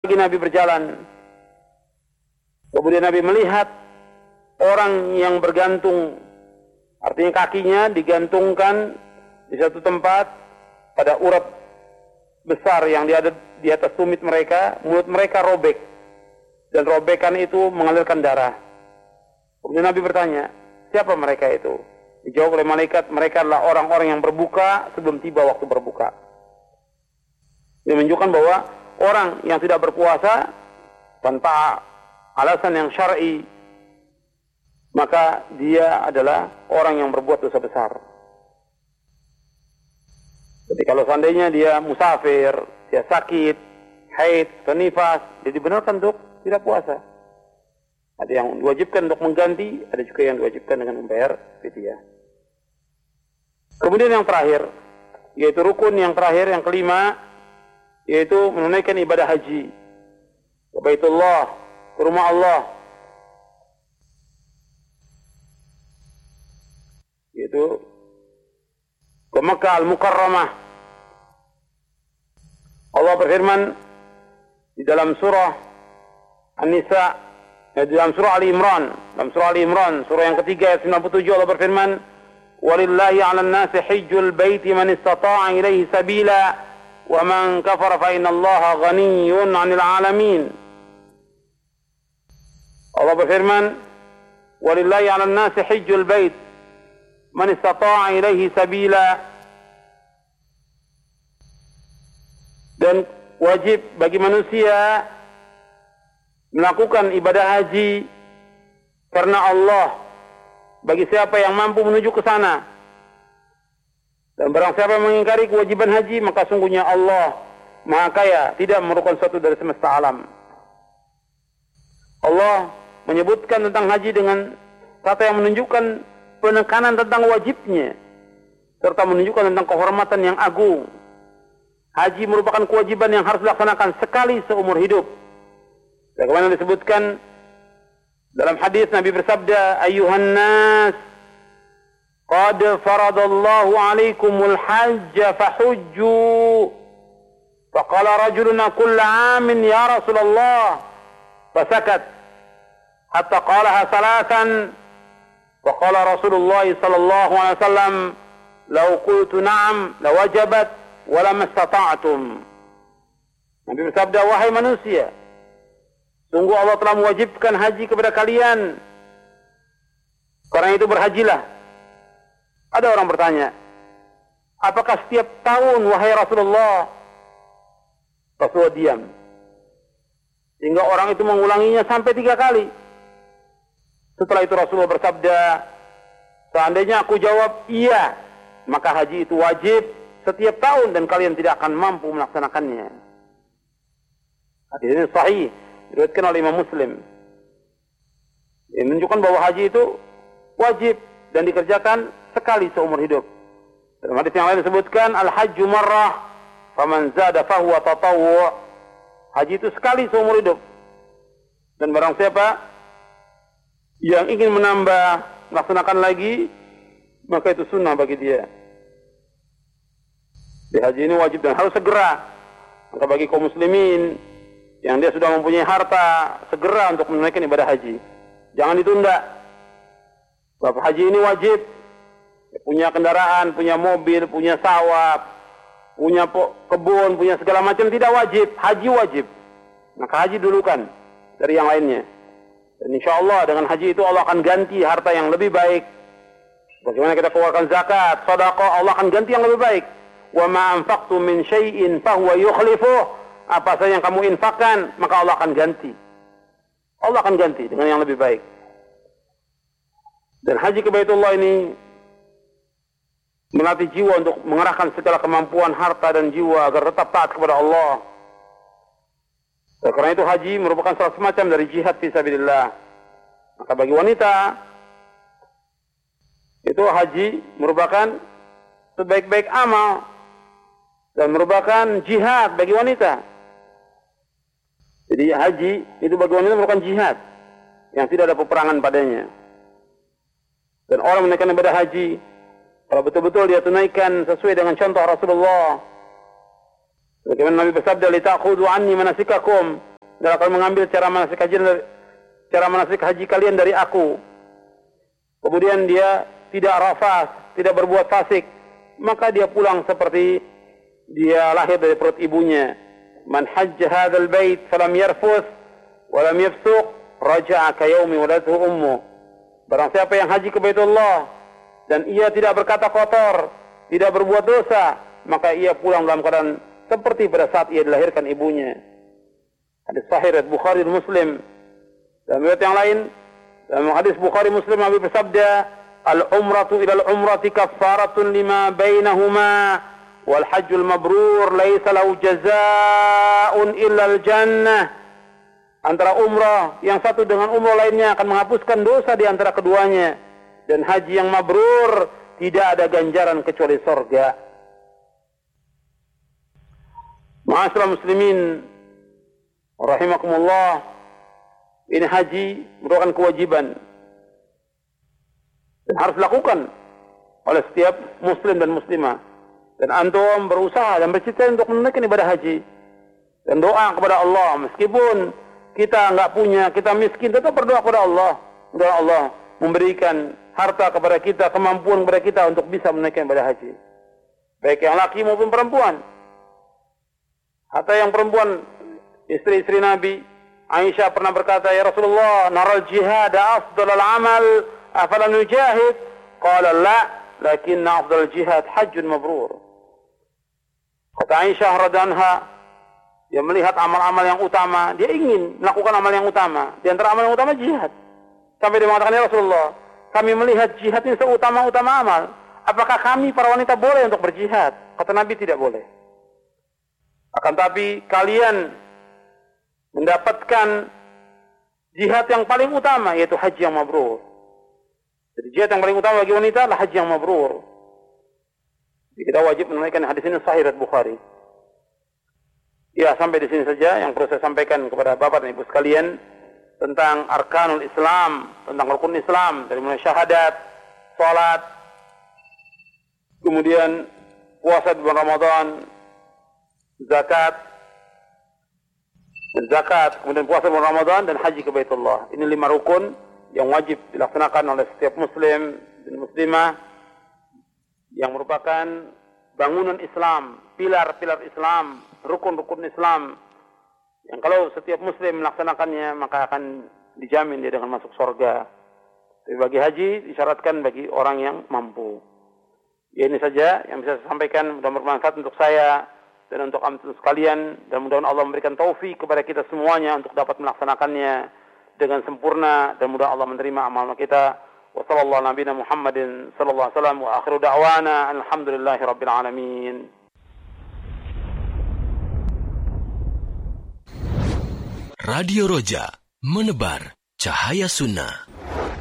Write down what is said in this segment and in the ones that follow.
Nabi berjalan. Kemudian Nabi melihat orang yang bergantung, artinya kakinya digantungkan di satu tempat pada urat besar yang ada di atas tumit mereka, mulut mereka robek dan robekan itu mengalirkan darah. Kemudian Nabi bertanya, siapa mereka itu? Dijawab oleh malaikat, mereka adalah orang-orang yang berbuka sebelum tiba waktu berbuka. Ini menunjukkan bahwa orang yang tidak berpuasa tanpa alasan yang syar'i, maka dia adalah orang yang berbuat dosa besar. Jadi kalau seandainya dia musafir, dia sakit, haid, atau nifas, dia dibenarkan untuk tidak puasa. Ada yang diwajibkan untuk mengganti, ada juga yang diwajibkan dengan membayar fidyah. Kemudian yang terakhir, yaitu rukun yang terakhir, yang kelima, yaitu menunaikan ibadah haji ke Baitullah, ke rumah Allah, yaitu ke Makkah Al-Mukarramah. Allah berfirman di dalam surah An-Nisa, di dalam surah Ali Imran, surah yang ketiga ayat 97, Allah berfirman, "Walillahi 'alan nasi hajjul baiti man istata'a ilaihi sabila wa man kafara fa innallaha ghaniyyun 'anil 'alamin." Allah berfirman, "Walillahi 'alan nasi hajjul bait man istata'a ilaihi sabila." Dan wajib bagi manusia melakukan ibadah haji karena Allah bagi siapa yang mampu menuju ke sana. Dan barang siapa yang mengingkari kewajiban haji, maka sungguhnya Allah Maha Kaya, tidak memerlukan sesuatu dari semesta alam. Allah menyebutkan tentang haji dengan kata yang menunjukkan penekanan tentang wajibnya, serta menunjukkan tentang kehormatan yang agung. Haji merupakan kewajiban yang harus dilaksanakan sekali seumur hidup. Bagaimana disebutkan dalam hadis, Nabi bersabda, "Ayyuhan nas, qad faradallahu alaikumul hajja fahujju." Faqala rajulun kulla amin ya Rasulullah. Fasakat hatta qalaha salatan. Faqala Rasulullah sallallahu alaihi wasallam, "Law qultu na'am lawajabat wa lam istata'tum." Nabi bersabda, wahai manusia, sungguh Allah telah mewajibkan haji kepada kalian. Karena itu berhajilah. Ada orang bertanya, apakah setiap tahun wahai Rasulullah? Rasulullah diam. Sehingga orang itu mengulanginya sampai 3 kali. Setelah itu Rasulullah bersabda, seandainya aku jawab iya, maka haji itu wajib setiap tahun dan kalian tidak akan mampu melaksanakannya. Hadis ini sahih, diriwayatkan oleh Imam Muslim. Ini menunjukkan bahwa haji itu wajib dan dikerjakan sekali seumur hidup. Dalam hadis yang lain disebutkan, al-hajju marrah faman zada fahuwa tatawwu'. Haji itu sekali seumur hidup. Dan barang siapa yang ingin menambah, melaksanakan lagi, maka itu sunnah bagi dia. Di haji ini wajib dan harus segera. Maka bagi kaum muslimin yang dia sudah mempunyai harta, segera untuk menunaikan ibadah haji. Jangan ditunda. Sebab haji ini wajib. Punya kendaraan, punya mobil, punya sawah, punya kebun, punya segala macam tidak wajib. Haji wajib. Maka haji dulukan dari yang lainnya. Dan insya Allah dengan haji itu Allah akan ganti harta yang lebih baik. Bagaimana kita keluarkan zakat, sedekah, Allah akan ganti yang lebih baik. Wa ma anfaqtum min syai'in fahuwa yukhlifuh. Apa saja yang kamu infakkan, maka Allah akan ganti. Allah akan ganti dengan yang lebih baik. Dan haji ke Baitullah ini melatih jiwa untuk mengerahkan segala kemampuan harta dan jiwa agar tetap taat kepada Allah. Dan karena itu haji merupakan salah semacam dari jihad fisabilillah. Maka bagi wanita itu haji merupakan sebaik-baik amal dan merupakan jihad bagi wanita. Jadi haji itu bagi wanita merupakan jihad yang tidak ada peperangan padanya. Dan orang menunaikan ibadah haji, kalau betul-betul dia tunaikan sesuai dengan contoh Rasulullah, bagaimana Nabi bersabda, "Lita'khudhu anni manasikakum." dan akan mengambil cara manasik haji kalian dari aku. Kemudian dia tidak rafas, tidak berbuat fasik, maka dia pulang seperti dia lahir dari perut ibunya. Man hajja hadzal bait falam yarfus wa lam yafsuq raja'a ka yaumi waladatuhu ummu. Barang siapa yang haji ke Baitullah dan ia tidak berkata kotor, tidak berbuat dosa, maka ia pulang dalam keadaan seperti pada saat ia dilahirkan ibunya. Hadis sahih riwayat Bukhari dan Muslim. Dalam riwayat yang lain, dalam hadis Bukhari Muslim Nabi bersabda, "Al-umratu ila al-umrati kaffaratun lima bainahuma wal hajjul mabrur laisa lahu jazaa'un illa al-jannah." Antara umrah yang satu dengan umrah lainnya akan menghapuskan dosa di antara keduanya, dan haji yang mabrur tidak ada ganjaran kecuali surga. Ma'asyiral muslimin rahimakumullah, ini haji merupakan kewajiban dan harus dilakukan oleh setiap muslim dan muslimah. Dan antum berusaha dan bercita untuk menunaikan ibadah haji dan doa kepada Allah. Meskipun kita enggak punya, kita miskin, tetap berdoa kepada Allah. Doa Allah memberikan harta kepada kita, kemampuan kepada kita untuk bisa menunaikan ibadah haji. Baik yang laki maupun perempuan. Hatta yang perempuan, istri-istri Nabi, Aisyah pernah berkata, "Ya Rasulullah, naral jihad afdalul amal, afala nujahid?" Qala la, lakinna afdalul jihad hajjun mabrur. Kata Aisyah radhiyallahu anha, dia melihat amal-amal yang utama, dia ingin melakukan amal yang utama. Di antara amal yang utama jihad. Sampai dia mengatakan, "Ya Rasulullah, kami melihat jihad ini seutama-utama amal. Apakah kami para wanita boleh untuk berjihad?" Kata Nabi, tidak boleh. Akan tapi kalian mendapatkan jihad yang paling utama, yaitu haji yang mabrur. Jadi jihad yang paling utama bagi wanita adalah haji yang mabrur. Jadi kita wajib menunaikan hadis ini, sahih riwayat Bukhari. Ya, sampai di sini saja yang perlu saya sampaikan kepada Bapak dan Ibu sekalian tentang arkanul Islam, tentang rukun Islam, dari mulai syahadat, salat, kemudian puasa di bulan Ramadan, zakat, kemudian puasa di bulan Ramadan, dan haji ke Baitullah. Ini 5 rukun yang wajib dilaksanakan oleh setiap muslim dan muslimah, yang merupakan bangunan Islam, pilar-pilar Islam, rukun-rukun Islam, yang kalau setiap muslim melaksanakannya maka akan dijamin dia dengan masuk surga. Tapi bagi haji disyaratkan bagi orang yang mampu. Ya, ini saja yang bisa saya sampaikan, mudah bermanfaat untuk saya dan untuk antum sekalian, dan mudah-mudahan Allah memberikan taufik kepada kita semuanya untuk dapat melaksanakannya dengan sempurna, dan mudah Allah menerima amal kita. Wa sallallahu nabiyana Muhammadin sallallahu alaihi wasallam wa akhiru da'wana alhamdulillahi rabbil alamin. Radio Roja, menebar cahaya sunnah.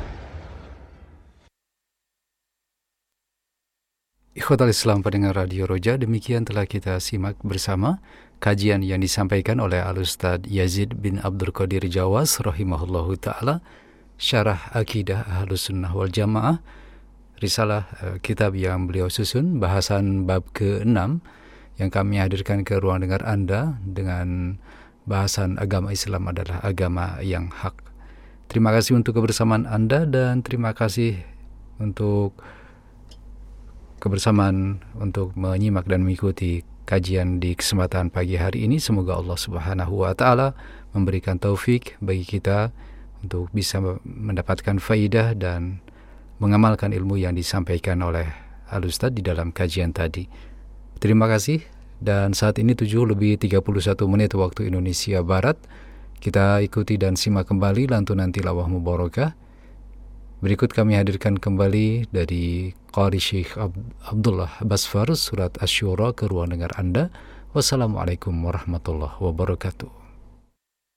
Ikhwatal Islam pendengar Radio Roja, demikian telah kita simak bersama kajian yang disampaikan oleh Al-Ustaz Yazid bin Abdul Qadir Jawas rahimahullahu ta'ala, Syarah Akidah Ahlus Sunnah wal Jamaah, risalah kitab yang beliau susun, bahasan bab ke-6 yang kami hadirkan ke ruang dengar Anda dengan bahasan agama Islam adalah agama yang hak. Terima kasih untuk kebersamaan Anda, dan terima kasih untuk kebersamaan untuk menyimak dan mengikuti kajian di kesempatan pagi hari ini. Semoga Allah Subhanahu wa taala memberikan taufik bagi kita untuk bisa mendapatkan faidah dan mengamalkan ilmu yang disampaikan oleh Al-Ustaz di dalam kajian tadi. Terima kasih, dan saat ini 7:31 waktu Indonesia Barat. Kita ikuti dan simak kembali lantunan tilawah mubarakah. Berikut kami hadirkan kembali dari Qari Syekh Abdullah Basfar surat Asy-Syura ke ruang dengar Anda. Wassalamualaikum warahmatullahi wabarakatuh.